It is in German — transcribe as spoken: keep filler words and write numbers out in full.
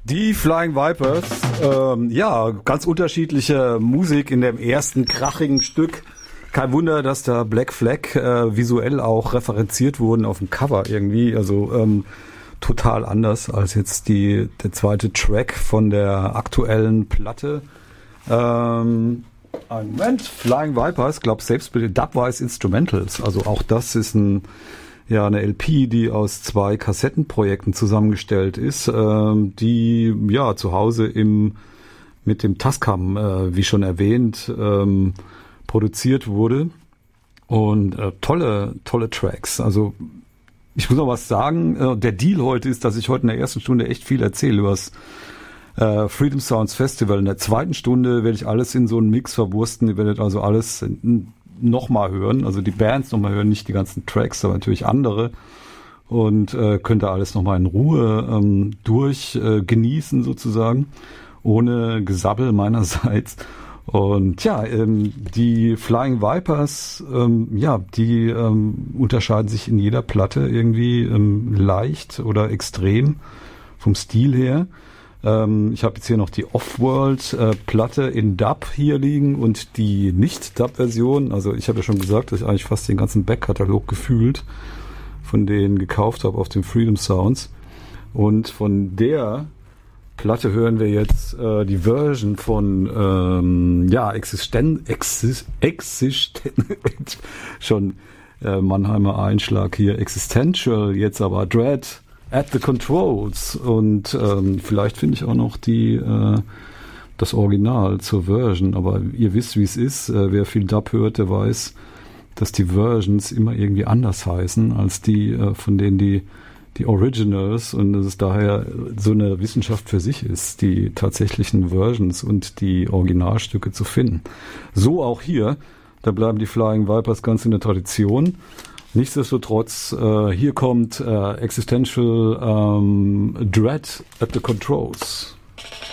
Die Flying Vipers, ähm, ja, ganz unterschiedliche Musik in dem ersten krachigen Stück. Kein Wunder, dass da Black Flag äh, visuell auch referenziert wurden auf dem Cover irgendwie. Also ähm, total anders als jetzt die der zweite Track von der aktuellen Platte. Ähm, ein Moment, Flying Vipers, glaube selbst mit den Dubwise Instrumentals. Also auch das ist ein ja eine L P, die aus zwei Kassettenprojekten zusammengestellt ist, ähm, die ja zu Hause im mit dem Tascam, äh, wie schon erwähnt, ähm, produziert wurde. Und äh, tolle, tolle Tracks. Also ich muss noch was sagen, äh, der Deal heute ist, dass ich heute in der ersten Stunde echt viel erzähle über das äh, Freedom Sounds Festival. In der zweiten Stunde werde ich alles in so einen Mix verwursten. Ihr werdet also alles in, nochmal hören, also die Bands nochmal hören, nicht die ganzen Tracks, aber natürlich andere. Und äh, könnt ihr alles nochmal in Ruhe ähm, durch äh, genießen sozusagen, ohne Gesabbel meinerseits. Und ja, ähm, die Flying Vipers, ähm, ja, die ähm, unterscheiden sich in jeder Platte irgendwie ähm, leicht oder extrem vom Stil her. Ähm, ich habe jetzt hier noch die Off-World-Platte äh, in Dub hier liegen und die Nicht-Dub-Version. Also ich habe ja schon gesagt, dass ich eigentlich fast den ganzen Backkatalog gefühlt von denen gekauft habe auf dem Freedom Sounds. Und von der Platte hören wir jetzt äh, die Version von ähm, ja Existen Exist Existen schon äh, Mannheimer Einschlag hier Existential, jetzt aber Dread at the Controls. Und ähm, vielleicht finde ich auch noch die äh, das Original zur Version, aber ihr wisst, wie es ist. Äh, wer viel Dub hört, der weiß, dass die Versions immer irgendwie anders heißen als die, äh, von denen die die Originals, und dass es daher so eine Wissenschaft für sich ist, die tatsächlichen Versions und die Originalstücke zu finden. So auch hier, da bleiben die Flying Vipers ganz in der Tradition. Nichtsdestotrotz, äh, hier kommt äh, Existential ähm, Dread at the Controls.